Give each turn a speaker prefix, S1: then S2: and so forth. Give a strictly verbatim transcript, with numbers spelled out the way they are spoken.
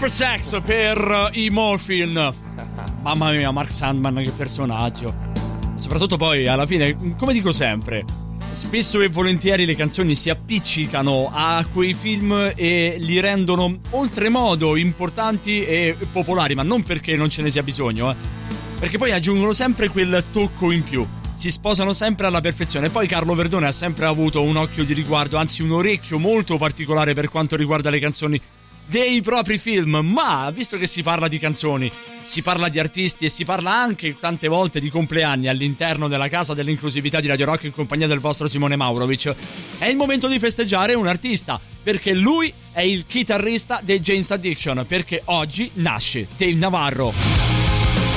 S1: for Sex per i Morphine. Mamma mia, Mark Sandman, che personaggio. Soprattutto poi, alla fine, come dico sempre, spesso e volentieri le canzoni si appiccicano a quei film e li rendono oltremodo importanti e popolari, ma non perché non ce ne sia bisogno, eh. Perché poi aggiungono sempre quel tocco in più. Si sposano sempre alla perfezione. Poi Carlo Verdone ha sempre avuto un occhio di riguardo, anzi un orecchio molto particolare per quanto riguarda le canzoni dei propri film. Ma visto che si parla di canzoni, si parla di artisti e si parla anche tante volte di compleanni all'interno della casa dell'inclusività di Radio Rock in compagnia del vostro Simone Maurovic, è il momento di festeggiare un artista, perché lui è il chitarrista dei Jane's Addiction, perché oggi nasce Dave Navarro.